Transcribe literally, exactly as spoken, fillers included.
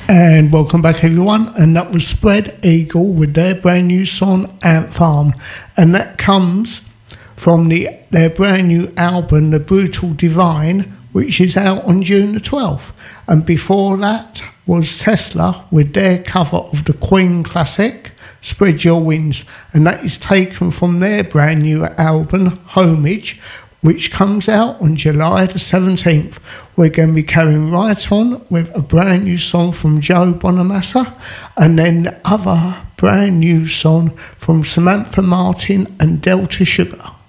And welcome back, everyone. And that was Spread Eagle with their brand new song Ant Farm, and that comes from the their brand new album The Brutal Divine, which is out on June the twelfth. And before that was Tesla with their cover of the Queen classic Spread Your Wings, and that is taken from their brand new album Homage, which comes out on July the seventeenth. We're going to be carrying right on with a brand new song from Joe Bonamassa, and then the other brand new song from Samantha Martin and Delta Sugar.